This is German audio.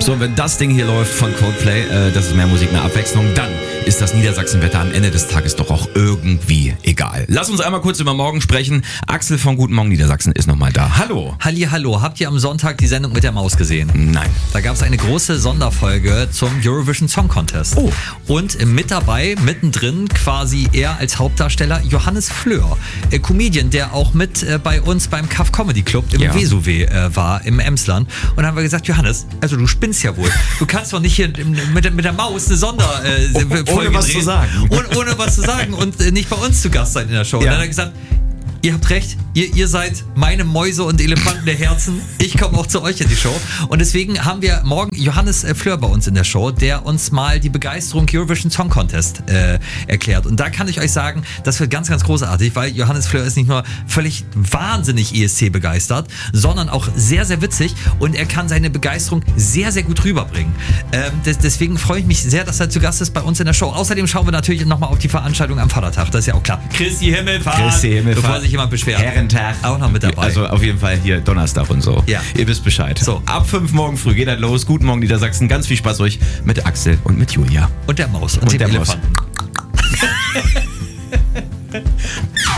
So, und wenn das Ding hier läuft von Coldplay, das ist mehr Musik, mehr Abwechslung, dann ist das Niedersachsenwetter am Ende des Tages doch auch irgendwie egal. Lass uns einmal kurz über morgen sprechen. Axel von Guten Morgen Niedersachsen ist nochmal da. Hallo. Hallihallo. Habt ihr am Sonntag die Sendung mit der Maus gesehen? Nein. Da gab es eine große Sonderfolge zum Eurovision Song Contest. Oh. Und mit dabei, mittendrin, quasi er als Hauptdarsteller, Johannes Fleur. Comedian, der auch mit bei uns beim Kaff Comedy Club im Vesuve war, im Emsland. Und dann haben wir gesagt, Johannes, also du spinnst ja wohl. Du kannst doch nicht hier mit der Maus eine Sonderfolge ohne was drehen. zu sagen. Ohne was zu sagen und nicht bei uns zu Gast sein in der Show. Und dann hat er gesagt, ihr habt recht, ihr seid meine Mäuse und Elefanten der Herzen. Ich komme auch zu euch in die Show. Und deswegen haben wir morgen Johannes Fleur bei uns in der Show, der uns mal die Begeisterung Eurovision Song Contest erklärt. Und da kann ich euch sagen, das wird ganz, ganz großartig, weil Johannes Fleur ist nicht nur völlig wahnsinnig ESC begeistert, sondern auch sehr, sehr witzig und er kann seine Begeisterung sehr, sehr gut rüberbringen. Deswegen freue ich mich sehr, dass er zu Gast ist bei uns in der Show. Außerdem schauen wir natürlich nochmal auf die Veranstaltung am Vatertag. Das ist ja auch klar. Christi Himmelfahrt. Bevor sich jemand beschwert. Herrentag. Auch noch mit dabei. Also auf jeden Fall hier Donnerstag und so. Ja. Ihr wisst Bescheid. So. Ab 5 morgen früh geht das los. Guten Morgen Niedersachsen. Ganz viel Spaß euch mit Axel und mit Julia. Und der Maus. Und dem der Maus. Elefanten.